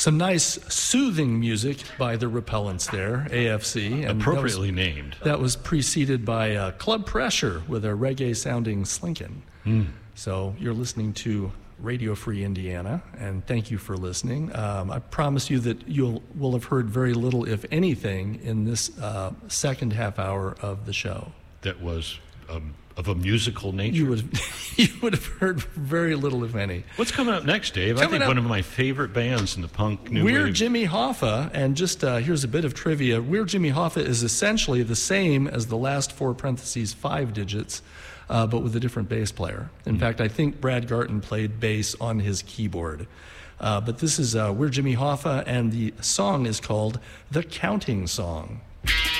Some nice soothing music by the Repellents there, AFC. And appropriately named. That was preceded by Club Pressure with a reggae-sounding Slinkin'. So you're listening to Radio Free Indiana, and thank you for listening. I promise you that will have heard very little, if anything, in this second half hour of the show. That was of a musical nature. You would have heard very little, if any. What's coming up next, Dave? I think one of my favorite bands in the punk new wave. We're Jimmy Hoffa, and just here's a bit of trivia. We're Jimmy Hoffa is essentially the same as the last 5 digits, but with a different bass player. In fact, I think Brad Garton played bass on his keyboard. But this is We're Jimmy Hoffa, and the song is called The Counting Song.